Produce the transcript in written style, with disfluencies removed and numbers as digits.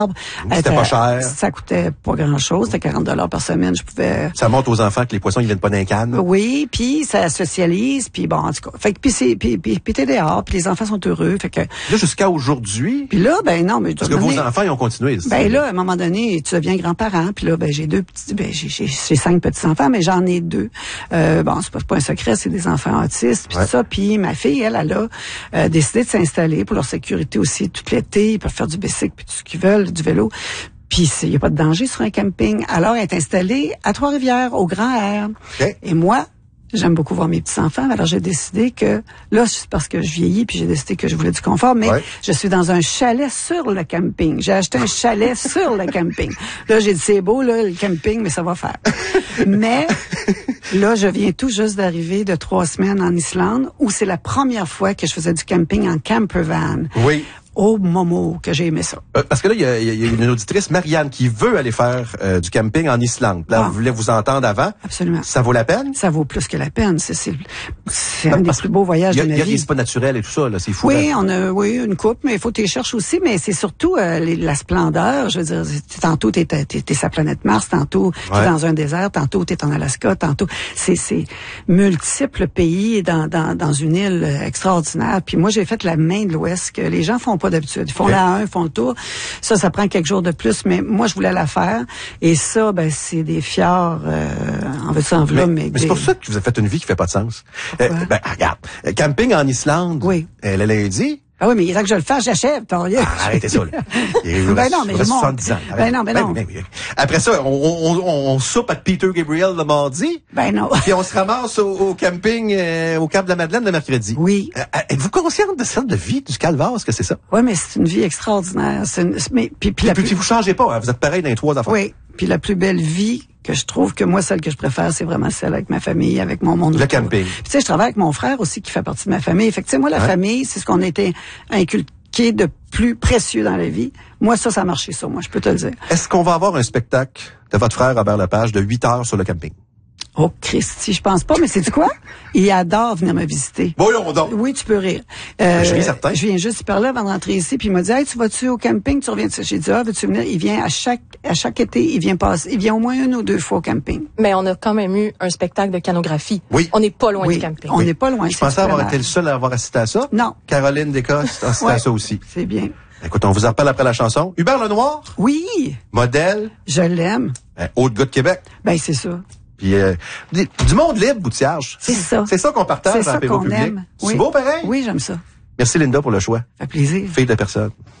C'était pas cher. Ça coûtait pas grand-chose. C'était 40 $ par semaine. Je pouvais... Ça montre aux enfants que les poissons, ils viennent pas d'un canne. Oui, puis ça socialise, puis bon, en tout cas. Fait que, puis t'es dehors, puis les enfants sont heureux. Fait que... Là, jusqu'à aujourd'hui. Puis là, ben non, mais... Parce que vos enfants, ils ont continué. Ben là, à un moment donné, tu deviens grand-parent, puis là, ben j'ai j'ai 5 petits-enfants, mais j'en ai 2. Bon, c'est pas un secret, c'est des enfants autistes, puis ça. Puis ma fille, elle a décidé de s'installer pour leur sécurité aussi tout l'été. Ils peuvent faire du bicycle, puis tout ce qu'ils veulent, du vélo. Puis il n'y a pas de danger sur un camping. Alors, elle est installée à Trois-Rivières, au Grand Air. Okay. Et moi, j'aime beaucoup voir mes petits-enfants. Alors, j'ai décidé que... Là, c'est parce que je vieillis, puis j'ai décidé que je voulais du confort. Mais je suis dans un chalet sur le camping. J'ai acheté un chalet sur le camping. Là, j'ai dit, c'est beau, là, le camping, mais ça va faire. Mais là, je viens tout juste d'arriver de 3 semaines en Islande, où c'est la première fois que je faisais du camping en camper van. Oui. Oh, Momo, que j'ai aimé ça. Parce que là, il y a une auditrice, Marianne, qui veut aller faire du camping en Islande. Là, vous voulez vous entendre avant. Absolument. Ça vaut la peine? Ça vaut plus que la peine. C'est un des plus beaux voyages de ma vie. Il y a des spas naturels et tout ça, là. C'est fou. Oui, on a, une coupe, mais il faut que tu les cherches aussi. Mais c'est surtout la splendeur. Je veux dire, tantôt, t'es sa planète Mars, tantôt, t'es dans un désert, tantôt, t'es en Alaska, tantôt. C'est multiples pays dans une île extraordinaire. Puis moi, j'ai fait la main de l'Ouest, que les gens font pas d'habitude. Ils font la 1, ils font le tour. Ça prend quelques jours de plus, mais moi, je voulais la faire. Et ça, ben, c'est des fjords, en veux-tu en v'là, mais c'est pour ça que vous avez fait une vie qui fait pas de sens. Regarde. Camping en Islande. Oui. Le lundi. Ah oui, mais il est temps que je le fasse, j'achève, tant rien. Arrêtez ça, là. Ben non, mais le monde. 70 ans. Ben non. Après ça, on soupe à Peter Gabriel le mardi. Ben non. Puis on se ramasse au camping, au Cap de la Madeleine le mercredi. Oui. Êtes-vous consciente de cette vie du calvaire, est-ce que c'est ça? Oui, mais c'est une vie extraordinaire. Puis vous changez pas, hein, vous êtes pareil dans les 3 affaires. Oui. Puis la plus belle vie que je trouve que moi, celle que je préfère, c'est vraiment celle avec ma famille, avec mon monde. Le camping. Puis tu sais, je travaille avec mon frère aussi qui fait partie de ma famille. Fait que tu sais, moi, la famille, c'est ce qu'on a été inculqué de plus précieux dans la vie. Moi, ça a marché, ça, moi, je peux te le dire. Est-ce qu'on va avoir un spectacle de votre frère Robert Lepage de 8 heures sur le camping? Oh, Christy, je pense pas, mais c'est du quoi? Il adore venir me visiter. Voyons donc. Oui, tu peux rire. Je suis certain. Je viens juste y parler avant de rentrer ici, puis il m'a dit, hey, tu vas-tu au camping? Tu reviens? J'ai dit, veux-tu venir? Il vient à chaque été, il vient au moins 1 ou 2 fois au camping. Mais on a quand même eu un spectacle de canographie. Oui. On n'est pas loin du camping. On n'est pas loin. Je pensais avoir été le seul à avoir assisté à ça. Non. Caroline Descostes a assisté à ça aussi. C'est bien. Écoute, on vous appelle après la chanson. Hubert Lenoir. Oui. Modèle. Je l'aime. Haut de gars de Québec. Ben, c'est ça. Puis du monde libre, Boutillage. C'est ça. C'est ça qu'on partage dans l'apéro public. Aime. C'est beau pareil? Oui, j'aime ça. Merci Linda pour le choix. Ça fait plaisir. Fille de personne.